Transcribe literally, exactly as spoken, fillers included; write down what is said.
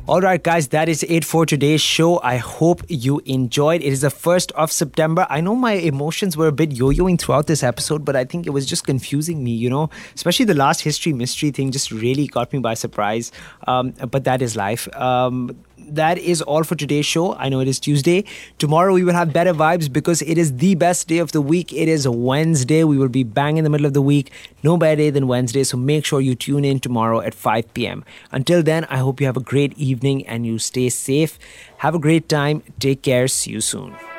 All right, guys, that is it for today's show. I hope you enjoyed. It is the first of September. I know my emotions were a bit yo-yoing throughout this episode, but I think it was just confusing me, you know, especially the last history mystery thing just really caught me by surprise. Um, but that is life. Um, that is all for today's show. I know it is Tuesday. Tomorrow we will have better vibes because it is the best day of the week. It is Wednesday. We will be bang in the middle of the week. No better day than Wednesday. So make sure you tune in tomorrow at five p.m. Until then, I hope you have a great evening and you stay safe. Have a great time. Take care. See you soon.